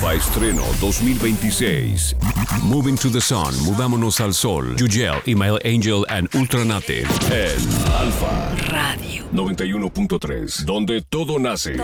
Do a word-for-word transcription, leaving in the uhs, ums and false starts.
Alfa Estreno dos mil veintiséis. Moving to the Sun, Mudámonos al Sol. Yugel, Email Angel and Ultranative. En Alfa Radio noventa y uno punto tres, donde todo nace.